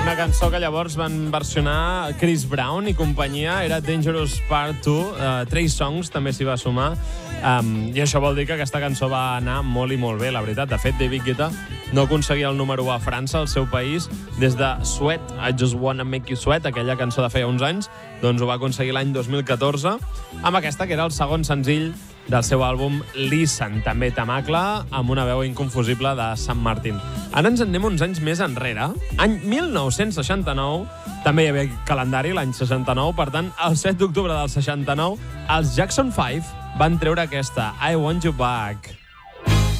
Una cançó que llavors van versionar Chris Brown i companyia, era Dangerous Part 2, Trey Songz també s'hi va sumar, i això vol dir que aquesta cançó va anar molt i molt bé, la veritat. De fet, David Guetta no aconseguia el número 1 a França, al seu país, des de Sweat, I Just Wanna Make You Sweat, aquella cançó de feia uns anys, doncs ho va aconseguir l'any 2014, amb aquesta que era el segon senzill del seu àlbum Listen, també temacle, amb una veu inconfusible de Sam Martin. Ara ens en anem uns anys més enrere. Any 1969, també hi havia calendari, l'any 69, per tant, el 7 d'octubre del 69, els Jackson 5 van treure aquesta, I Want You Back.